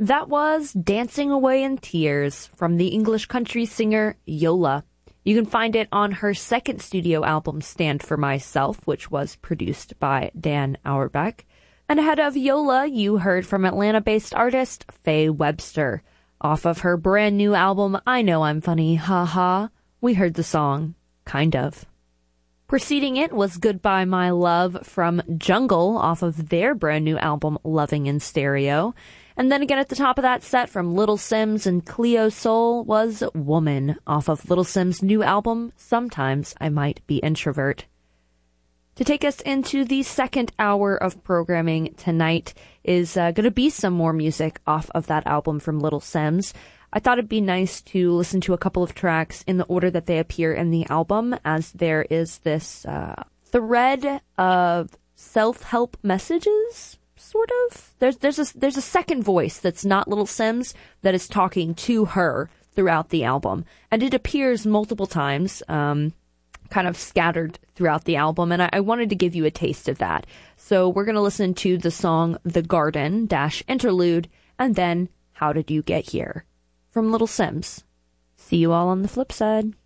That was Dancing Away in Tears from the English country singer Yola. You can find it on her second studio album, Stand for Myself, which was produced by Dan Auerbach. And ahead of Yola, you heard from Atlanta-based artist Faye Webster. Off of her brand new album, I Know I'm Funny, Ha Ha, we heard the song Kind Of. Preceding it was Goodbye My Love from Jungle off of their brand new album, Loving in Stereo. And then again at the top of that set from Little Sims and Cleo Soul was Woman off of Little Sims' new album, Sometimes I Might Be Introvert. To take us into the second hour of programming tonight is going to be some more music off of that album from Little Sims. I thought it'd be nice to listen to a couple of tracks in the order that they appear in the album, as there is this thread of self-help messages. Sort of. There's a second voice that's not Little Sims that is talking to her throughout the album, and it appears multiple times, kind of scattered throughout the album, and I wanted to give you a taste of that. So we're going to listen to the song The Garden - Interlude, and then How Did You Get Here from Little Sims. See you all on the flip side.